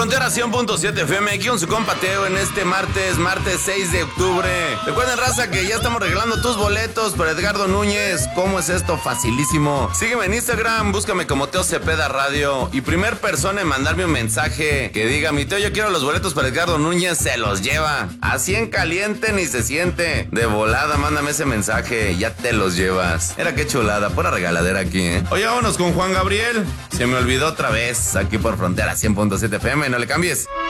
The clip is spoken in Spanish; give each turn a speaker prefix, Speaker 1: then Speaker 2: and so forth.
Speaker 1: Frontera 100.7 FM, aquí con su compa Teo en este martes 6 de octubre. Recuerden, raza, que ya estamos regalando tus boletos por Edgardo Núñez. ¿Cómo es esto? Facilísimo. Sígueme en Instagram, búscame como Teo Cepeda Radio. Y primer persona en mandarme un mensaje que diga: mi Teo, yo quiero los boletos para Edgardo Núñez, se los lleva. Así en caliente ni se siente. De volada, mándame ese mensaje, ya te los llevas. Era qué chulada, pura regaladera aquí, ¿eh? Oye, vámonos con Juan Gabriel. Se me olvidó otra vez, aquí por Frontera 100.7 FM, no le cambies.